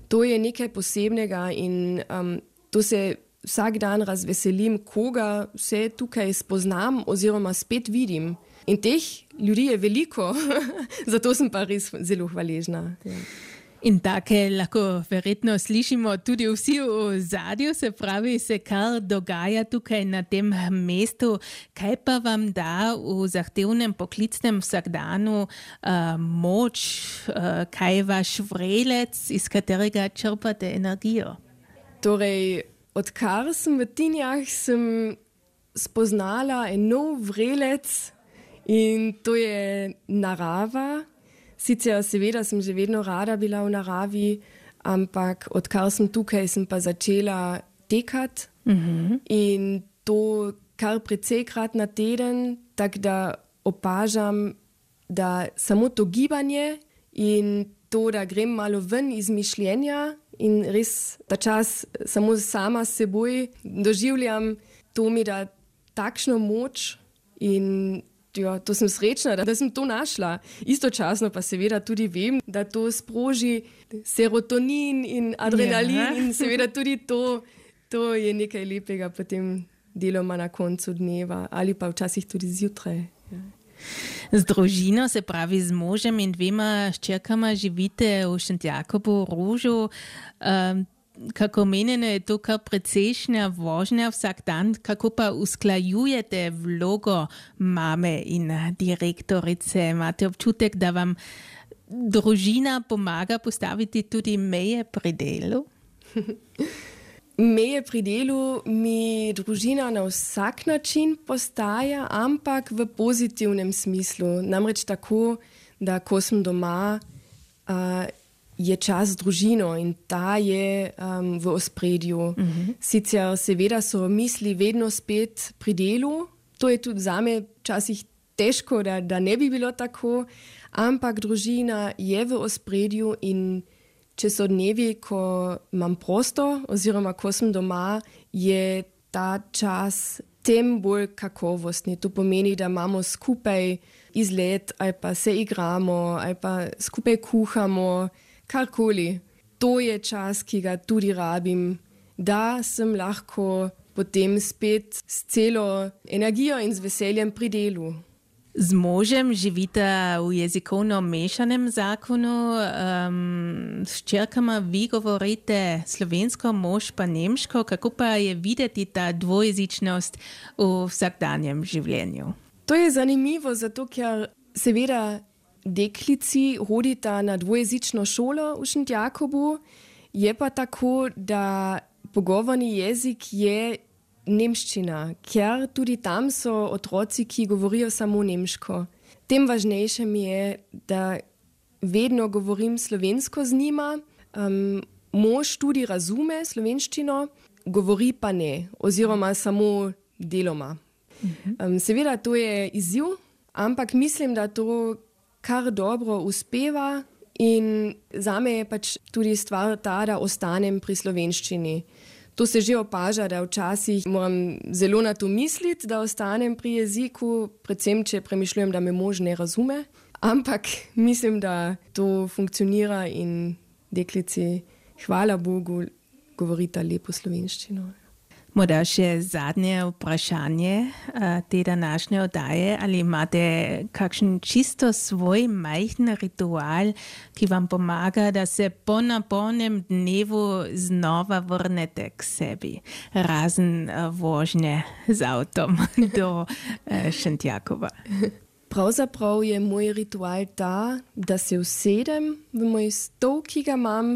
To je nekaj posebnega in to se vsak dan razveselim, koga se tukaj spoznam oziroma spet vidim. In teh ljudi je veliko, zato sem pa res zelo hvaležna. Ja. In take lahko verjetno slišimo tudi vsi v zadju, se pravi, se kar dogaja tukaj na tem mestu. Kaj pa vam da v zahtevnem poklicnem vsakdanu moč, kaj je vaš vrelec, iz katerega črpate energijo? Torej, odkar sem v Tinjah, sem spoznala en nov vrelec in to je narava. Sicer seveda sem že vedno rada bila v naravi, ampak odkar sem tukaj, sem pa začela tekati in to kar precejkrat na teden, tako da opažam, da samo to gibanje in to, da grem malo ven iz mišljenja in res ta čas samo sama s seboj doživljam, to mi da takšno moč in ja, to sem srečna, da sem to našla. Istočasno pa seveda tudi vem, da to sproži serotonin in adrenalin in seveda tudi to je nekaj lepega potem deloma na koncu dneva ali pa včasih tudi zjutraj. Ja. Z družino, se pravi z možem in 2 hčerkama živite v Šentjakobu Rožu. Kako menjeno je to kar precejšnja vožnja vsak dan, kako pa usklajujete vlogo mame in direktorice? Imate občutek, da vam družina pomaga postaviti tudi meje pri delu? Meje pri delu mi družina na vsak način postaja, ampak v pozitivnem smislu. Namreč tako, da ko sem doma, je čas z družino in ta je v ospredju. Sicer seveda so misli vedno spet pri delu, to je tudi zame včasih težko, da ne bi bilo tako, ampak družina je v ospredju in če so dnevi, ko imam prosto oziroma ko sem doma, je ta čas tem bolj kakovostni. To pomeni, da imamo skupaj izlet ali pa se igramo ali pa skupaj kuhamo, karkoli. To je čas, ki ga tudi rabim, da sem lahko potem spet s celo energijo in z veseljem pri delu. Z možem živite v jezikovno mešanem zakonu, s hčerkama vi govorite slovensko, mož pa nemško. Kako pa je videti ta dvojezičnost v vsakdanjem življenju? To je zanimivo, zato ker seveda deklici hodita na dvojezično šolo v Šentjakobu, je pa tako, da pogovorni jezik je nemščina, ker tudi tam so otroci, ki govorijo samo nemško. Tem važnejše mi je, da vedno govorim slovensko z njima. Mož tudi razume slovenščino, govori pa ne, oziroma samo deloma. Seveda to je izziv, ampak mislim, da to kar dobro uspeva in zame je pač tudi stvar ta, da ostanem pri slovenščini. To se že opaža, da včasih moram zelo na to misliti, da ostanem pri jeziku, predvsem, če premišljujem, da me mož ne razume. Ampak mislim, da to funkcionira in deklici, hvala Bogu, govorita lepo slovenščino. Morda še zadnje vprašanje te današnje oddaje. Ali imate kakšen čisto svoj majhen ritual, ki vam pomaga, da se po napornem dnevu znova vrnete k sebi, razen vožnje z avtom do Šentjakova? Pravzaprav je moj ritual ta, da se usedem v moj stol, ki ga imam,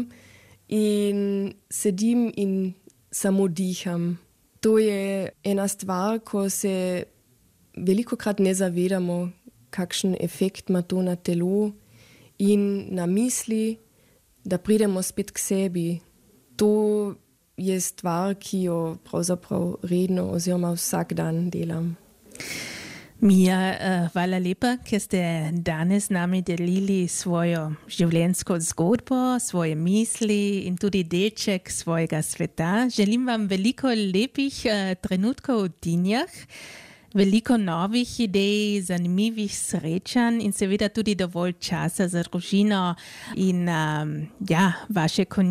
in sedim in samo diham. To je ena stvar, ko se velikokrat ne zavedamo, kakšen efekt ima to na telo in na misli, da pridemo spet k sebi. To je stvar, ki jo pravzaprav redno oziroma vsak dan delam. Mija, hvala lepa, ker ste danes z nami delili svojo življenjsko zgodbo, svoje misli in tudi delček svojega sveta. Želim vam veliko lepih trenutkov v Tinjah, veliko novih idej, zanimivih srečanj in seveda tudi dovolj časa za družino in vaše